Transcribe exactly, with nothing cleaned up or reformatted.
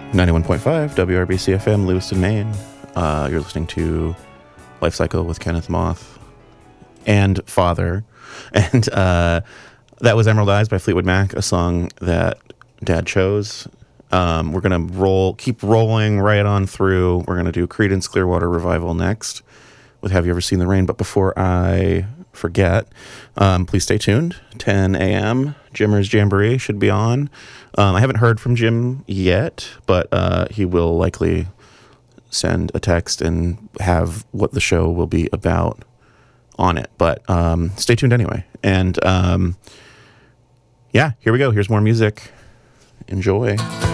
ninety-one point five W R B C F M, Lewiston, Maine. Uh, you're listening to Life Cycle with Kenneth Moth and Father. And uh, that was Emerald Eyes by Fleetwood Mac, a song that Dad chose. Um, we're going to roll, keep rolling right on through. We're going to do Creedence Clearwater Revival next with Have You Ever Seen the Rain? But before I forget, um, please stay tuned. ten a.m. Jimmer's Jamboree should be on. Um, I haven't heard from Jim yet, but uh, he will likely send a text and have what the show will be about on it. But um, stay tuned anyway. And um, yeah, here we go. Here's more music. Enjoy.